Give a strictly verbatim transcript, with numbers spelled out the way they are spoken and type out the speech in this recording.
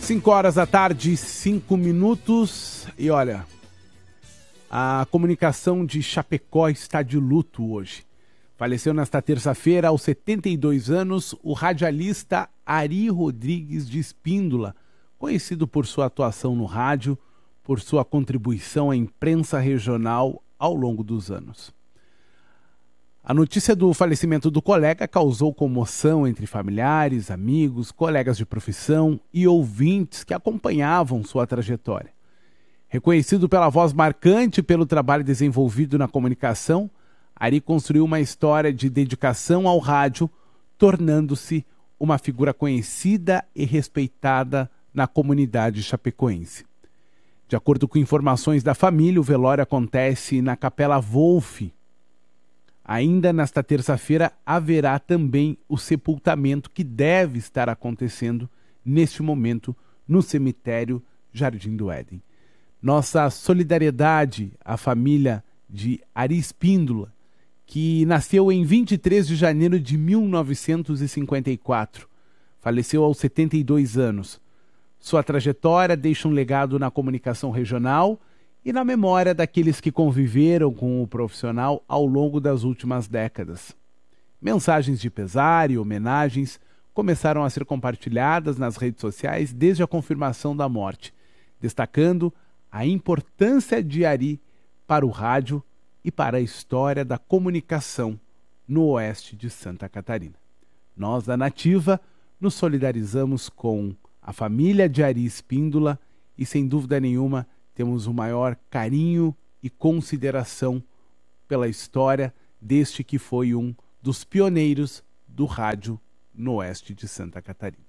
cinco horas da tarde, cinco minutos. E olha, a comunicação de Chapecó está de luto hoje. Faleceu nesta terça-feira, aos setenta e dois anos, o radialista Ari Rodrigues de Espíndola, conhecido por sua atuação no rádio, por sua contribuição à imprensa regional ao longo dos anos. A notícia do falecimento do colega causou comoção entre familiares, amigos, colegas de profissão e ouvintes que acompanhavam sua trajetória. Reconhecido pela voz marcante e pelo trabalho desenvolvido na comunicação, Ari construiu uma história de dedicação ao rádio, tornando-se uma figura conhecida e respeitada na comunidade chapecoense. De acordo com informações da família, o velório acontece na Capela Wolff. Ainda nesta terça-feira haverá também o sepultamento que deve estar acontecendo neste momento no cemitério Jardim do Éden. Nossa solidariedade à família de Ari Espíndola, que nasceu em vinte e três de janeiro de mil novecentos e cinquenta e quatro. Faleceu aos setenta e dois anos. Sua trajetória deixa um legado na comunicação regional e na memória daqueles que conviveram com o profissional ao longo das últimas décadas. Mensagens de pesar e homenagens começaram a ser compartilhadas nas redes sociais desde a confirmação da morte, destacando a importância de Ari para o rádio e para a história da comunicação no oeste de Santa Catarina. Nós, da Nativa, nos solidarizamos com a família de Ari Espíndola e, sem dúvida nenhuma, temos o maior carinho e consideração pela história deste que foi um dos pioneiros do rádio no oeste de Santa Catarina.